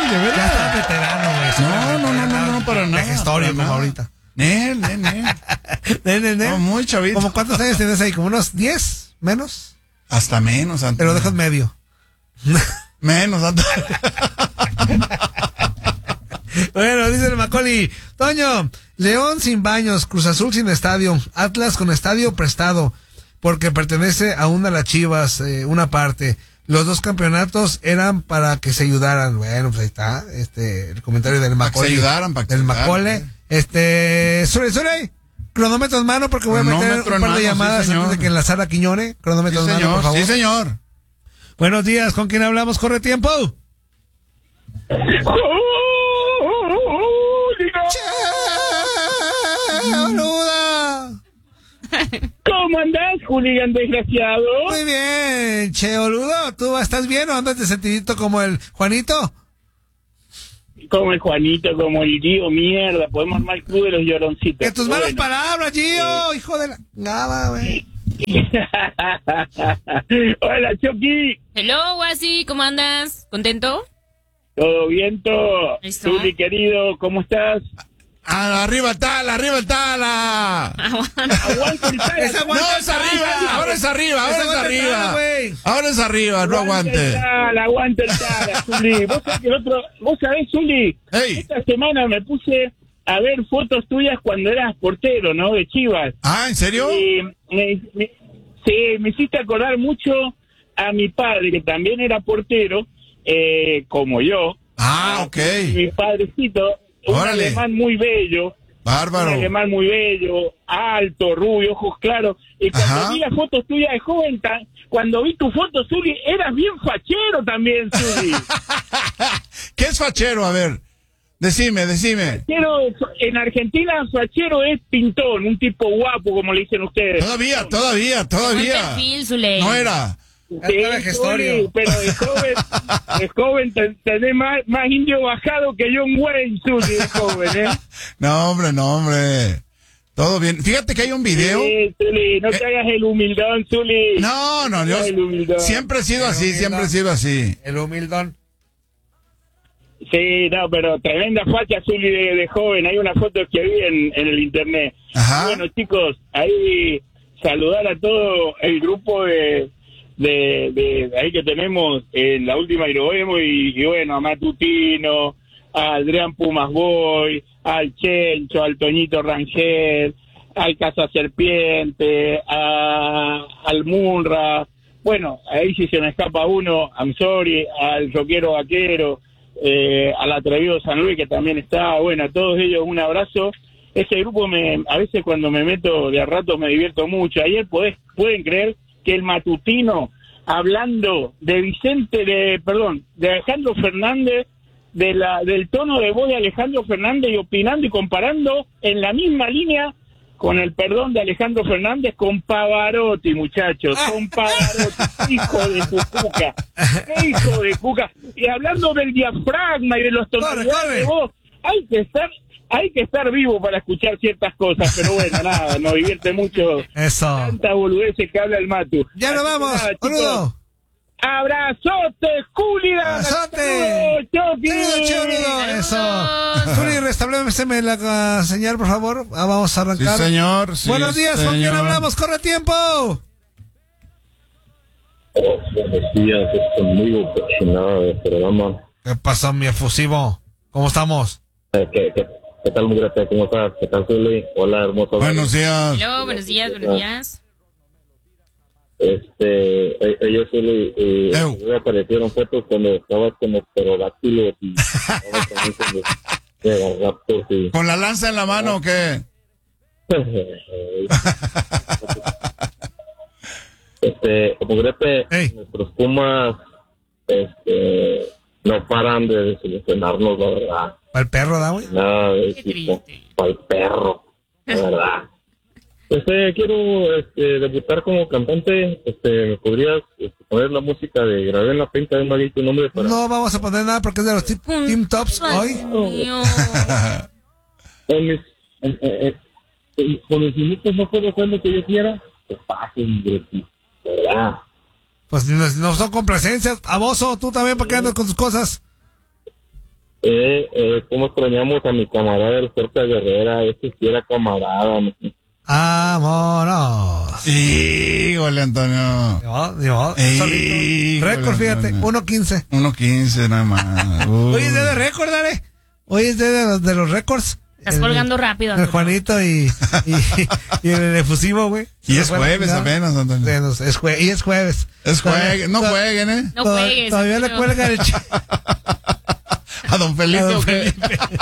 de verdad. Ya está veterano, güey. No, para nada. Vejestorio para como nada. ahorita. Ne. No, muy chavito. ¿Cómo cuántos años tienes ahí? ¿Como unos 10? ¿Menos? Hasta menos, Antonio. Te lo dejo en medio. Menos, Antonio. Bueno, dice el Macaulay. Toño, León sin baños, Cruz Azul sin estadio, Atlas con estadio prestado, porque pertenece aún a las Chivas, una parte. Los dos campeonatos eran para que se ayudaran. Bueno, pues ahí está, el comentario del Macaulay. Para que se ayudaran, para que del se ayudaran. Macaulay. Suri, cronómetro en mano, porque voy a meter un par de llamadas antes de que enlazara Quiñone. Cronómetro en mano, por favor. Sí, señor. Buenos días, ¿con quién hablamos? Corre tiempo. ¡Boluda! ¿Cómo andás, Julián desgraciado? Muy bien, che, boludo. ¿Tú estás bien o andas de sentidito como el Juanito? Como el Juanito, como el Gio, mierda. Podemos armar el club de los lloroncitos. Que tus malas palabras, Gio, hijo de la... Nada, güey. Hola, Chucky. Hello, Guasi, ¿cómo andas? ¿Contento? ¿Todo bien, todo? ¿Listo? Zuli, querido, ¿cómo estás? Arriba el Tala. Aguanta el Tala. No, es arriba. Ahora es arriba. Ahora es arriba, no aguante. Aguanta el Tala, Zuli. Vos sabés, Zuli, Hey. esta semana me puse a ver fotos tuyas cuando eras portero, ¿no? De Chivas. Ah, ¿en serio? Y me hiciste acordar mucho a mi padre, que también era portero, como yo. Ah, ok. Mi padrecito, un Órale. alemán muy bello. Bárbaro. Un alemán muy bello, alto, rubio, ojos claros. Y cuando Ajá. vi las fotos tuyas de joven, cuando vi tu foto, Zuli, eras bien fachero también, Zuli. ¿Qué es fachero? A ver, decime. Fachero, en Argentina, fachero es pintón, un tipo guapo, como le dicen ustedes. Todavía. Buen perfil, Zuley. No era. Sí, Era vejestorio. Zuli, pero de joven tenés más indio bajado que John Wayne, Zuli, de joven, ¿eh? No, hombre. Todo bien. Fíjate que hay un video. Sí, Zuli, no te hagas el humildón, Zuli. No, yo El humildón. siempre he sido así. El humildón. Sí, no, pero tremenda facha, Zuli, de joven. Hay una foto que vi en el internet. Ajá. Bueno, chicos, ahí saludar a todo el grupo de ahí que tenemos en la última Iroemo y bueno, a Matutino, a Adrián Pumas Boy, al Chencho, al Toñito Rangel, al Casa Serpiente, al Munra. Bueno, ahí si se me escapa uno, I'm sorry, al Roquero Vaquero, al Atrevido San Luis que también está. Bueno, a todos ellos un abrazo. Ese grupo a veces cuando me meto de a rato me divierto mucho. Ayer pueden creer que el Matutino, hablando de de Alejandro Fernández, del tono de voz de Alejandro Fernández, y opinando y comparando en la misma línea, con el perdón de Alejandro Fernández, con Pavarotti, muchachos, con Pavarotti, hijo de cuca, y hablando del diafragma y de los tonalidades de voz, hay que estar vivo para escuchar ciertas cosas, pero bueno, nada, nos divierte mucho. Eso. Tanta boludeces que habla el Matu. Ya nos vamos, boludo. Abrazote, Julia. Abrazote. Chucky. Saludos, eso. Zuli, restableceme la señal, por favor. Vamos a arrancar. Sí, señor. Buenos días, ¿con quién hablamos? ¡Corre tiempo! Buenos días, es conmigo, nada de programa. ¿Qué pasó, mi efusivo? ¿Cómo estamos? ¿Qué tal, Mugrete? ¿Cómo estás? ¿Qué tal, Zuli? Hola, hermoso. Buenos días. Hello, buenos días. Ellos Zuli, me aparecieron fotos cuando estabas con los pterodáctilos y estabas también con los raptors y... ¿Con la lanza en la mano o qué? Mugrete, Hey. nuestros Pumas, no paran de desilusionarnos, la verdad. ¿Para el perro, da, güey? Nada de Qué equipo. triste. Para el perro, la verdad. Quiero debutar como cantante. ¿Me podrías poner la música de Grabé en la Penca de Maguey tu nombre para... No vamos a poner nada porque es de los Team Tops hoy. Mío. Con mis minutos no puedo hacer lo que yo quiera. Que pasen, Greti, ¿verdad? Pues no son complacencias. A vos o tú también, ¿para qué andas con tus cosas? cómo extrañamos a mi camarada el Cerca Guerrera, ese sí era camarada. ¡Vámonos! Sí, gole, Antonio. Yo, récord, fíjate, 1.15. 1.15 nada más. Hoy es día de récord, dale. Hoy es día de los récords. Estás colgando rápido. El Juanito y el efusivo, güey. Y es jueves apenas, Antonio. Y es jueves. Es jueves. No jueguen, ¿eh? No juegues. Todavía le cuelga el a don Felipe.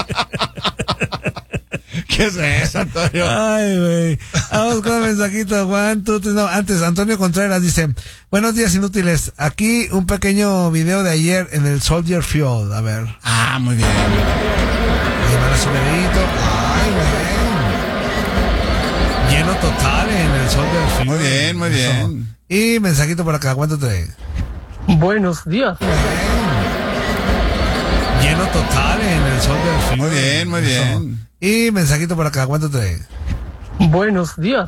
¿Qué es eso, Antonio? Ay, güey. Vamos con un mensajito, Juan. Antes, Antonio Contreras dice: buenos días, inútiles. Aquí un pequeño video de ayer en el Soldier Field. A ver. Ah, muy bien. Ahí van a su dedito. Ay, güey. Lleno total en el Soldier Field. Muy bien, muy bien. Y mensajito por acá. ¿Cuánto trae? Buenos días. Lleno total en el Soldier Field. Muy bien, muy bien. Y mensajito por acá. ¿Cuánto trae? Buenos días.